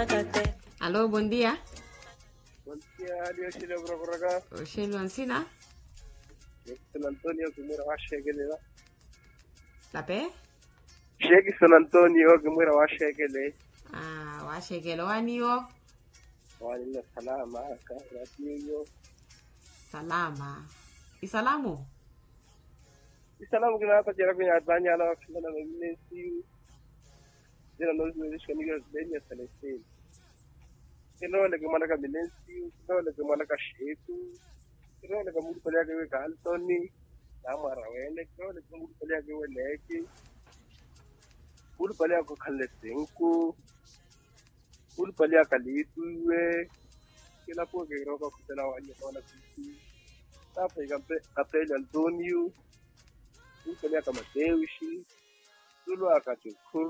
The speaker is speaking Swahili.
Alô, bom dia. Bom dia, Adio Shile Brokoraga. O Shelo Ansina. San Antonio Gumura Washegele. Lape? Shegi San Antonio Gumura Washegele. Ah, washegele waniyo. Wani na salama ka radio. Salama. Isalamu? Isalamu kina pa tira kwenye advanya na kina mmensi. Jina nozi nishika niga zenya Celestine. Kino le kumana ka mmensi, kino le kumana ka shetu. Kino le kumudi pale yake ka Anthony. Namara wele, kino le kumudi pale yake leki. Ulu pale yako kale senku. Ulu pale yaka litwe. Kila po ke roka kutela wanya kwa kiti. Tapa kapele Antonio. Ulu pale yaka Mateushi. Ulu akachukua